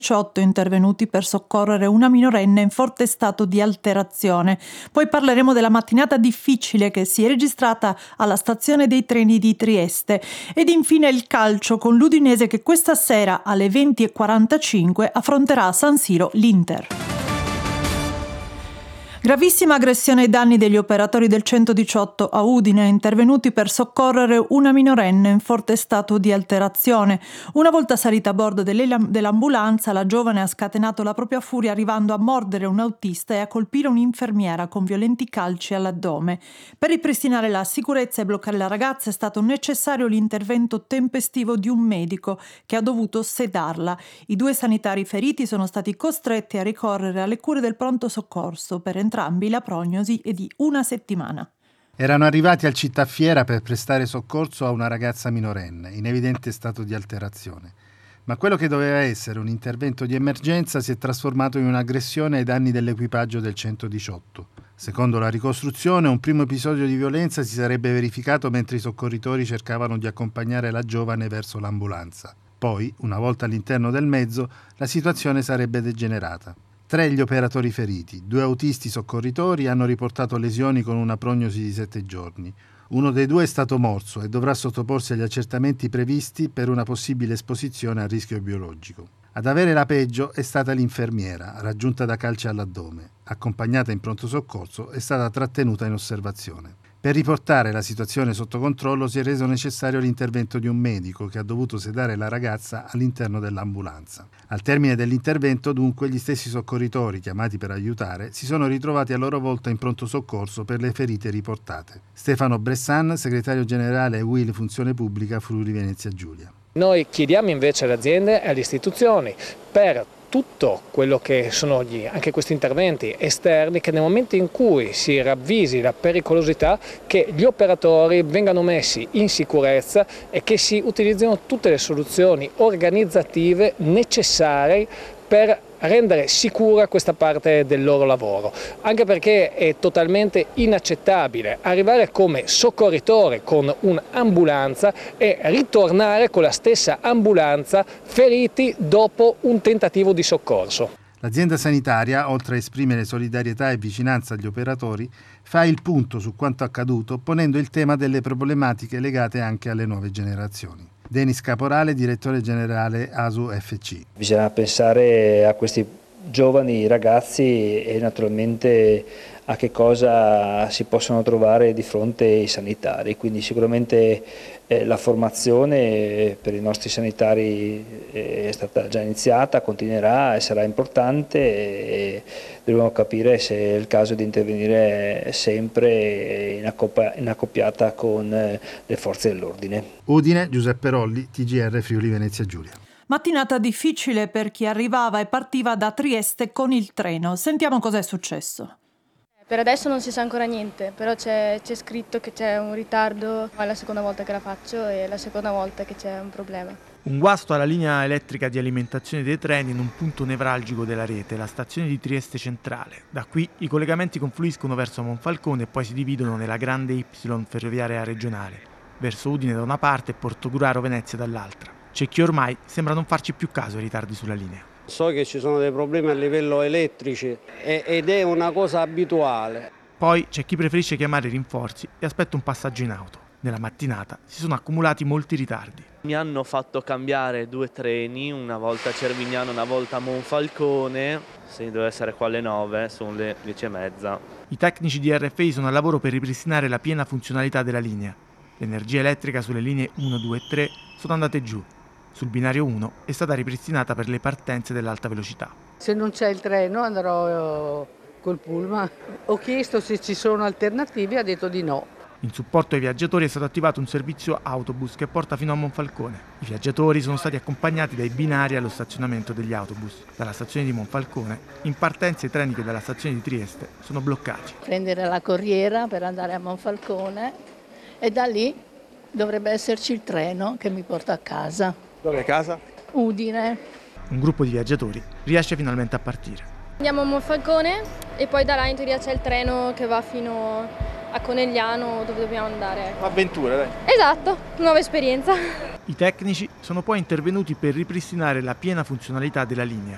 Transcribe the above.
18 intervenuti per soccorrere una minorenne in forte stato di alterazione. Poi parleremo della mattinata difficile che si è registrata alla stazione dei treni di Trieste ed infine il calcio con l'Udinese che questa sera alle 20:45 affronterà a San Siro l'Inter. Gravissima aggressione ai danni degli operatori del 118 a Udine, intervenuti per soccorrere una minorenne in forte stato di alterazione. Una volta salita a bordo dell'ambulanza, la giovane ha scatenato la propria furia arrivando a mordere un autista e a colpire un'infermiera con violenti calci all'addome. Per ripristinare la sicurezza e bloccare la ragazza è stato necessario l'intervento tempestivo di un medico che ha dovuto sedarla. I 2 sanitari feriti sono stati costretti a ricorrere alle cure del pronto soccorso. Per entrambi la prognosi è di 1 settimana. Erano arrivati al Città Fiera per prestare soccorso a una ragazza minorenne, in evidente stato di alterazione. Ma quello che doveva essere un intervento di emergenza si è trasformato in un'aggressione ai danni dell'equipaggio del 118. Secondo la ricostruzione, un primo episodio di violenza si sarebbe verificato mentre i soccorritori cercavano di accompagnare la giovane verso l'ambulanza. Poi, una volta all'interno del mezzo, la situazione sarebbe degenerata. 3 gli operatori feriti, 2 autisti soccorritori hanno riportato lesioni con una prognosi di 7 giorni. Uno dei 2 è stato morso e dovrà sottoporsi agli accertamenti previsti per una possibile esposizione a rischio biologico. Ad avere la peggio è stata l'infermiera, raggiunta da calci all'addome. Accompagnata in pronto soccorso, è stata trattenuta in osservazione. Per riportare la situazione sotto controllo si è reso necessario l'intervento di un medico che ha dovuto sedare la ragazza all'interno dell'ambulanza. Al termine dell'intervento, dunque, gli stessi soccorritori chiamati per aiutare si sono ritrovati a loro volta in pronto soccorso per le ferite riportate. Stefano Bressan, segretario generale UIL Funzione Pubblica Friuli Venezia Giulia. Noi chiediamo invece alle aziende e alle istituzioni per tutto quello che sono anche questi interventi esterni, che nel momento in cui si ravvisi la pericolosità, che gli operatori vengano messi in sicurezza e che si utilizzino tutte le soluzioni organizzative necessarie per rendere sicura questa parte del loro lavoro, anche perché è totalmente inaccettabile arrivare come soccorritore con un'ambulanza e ritornare con la stessa ambulanza feriti dopo un tentativo di soccorso. L'azienda sanitaria, oltre a esprimere solidarietà e vicinanza agli operatori, fa il punto su quanto accaduto, ponendo il tema delle problematiche legate anche alle nuove generazioni. Denis Caporale, direttore generale ASU FC. Bisogna pensare a questi giovani ragazzi e naturalmente a che cosa si possono trovare di fronte ai sanitari, quindi sicuramente la formazione per i nostri sanitari è stata già iniziata, continuerà e sarà importante e dobbiamo capire se è il caso di intervenire sempre in accoppiata con le forze dell'ordine. Udine, Giuseppe Rolli, TGR Friuli Venezia Giulia. Mattinata difficile per chi arrivava e partiva da Trieste con il treno. Sentiamo cosa è successo. Per adesso non si sa ancora niente, però c'è scritto che c'è un ritardo, è la seconda volta che la faccio e è la seconda volta che c'è un problema. Un guasto alla linea elettrica di alimentazione dei treni in un punto nevralgico della rete, la stazione di Trieste Centrale. Da qui i collegamenti confluiscono verso Monfalcone e poi si dividono nella grande Y ferroviaria regionale, verso Udine da una parte e Portogruaro Venezia dall'altra. C'è chi ormai sembra non farci più caso ai ritardi sulla linea. So che ci sono dei problemi a livello elettrici ed è una cosa abituale. Poi c'è chi preferisce chiamare i rinforzi e aspetta un passaggio in auto. Nella mattinata si sono accumulati molti ritardi. Mi hanno fatto cambiare 2 treni, una volta a Cervignano, una volta a Monfalcone. Se doveva essere qua alle 9, sono le 10:30. I tecnici di RFI sono al lavoro per ripristinare la piena funzionalità della linea. L'energia elettrica sulle linee 1, 2 e 3 sono andate giù. Sul binario 1 è stata ripristinata per le partenze dell'alta velocità. Se non c'è il treno andrò col pullman. Ho chiesto se ci sono alternative, ha detto di no. In supporto ai viaggiatori è stato attivato un servizio autobus che porta fino a Monfalcone. I viaggiatori sono stati accompagnati dai binari allo stazionamento degli autobus. Dalla stazione di Monfalcone, in partenza i treni che dalla stazione di Trieste sono bloccati. Prendere la corriera per andare a Monfalcone e da lì dovrebbe esserci il treno che mi porta a casa. Dove è casa? Udine. Un gruppo di viaggiatori riesce finalmente a partire. Andiamo a Monfalcone e poi da là in teoria c'è il treno che va fino a Conegliano dove dobbiamo andare. Avventura, dai. Esatto, nuova esperienza. I tecnici sono poi intervenuti per ripristinare la piena funzionalità della linea.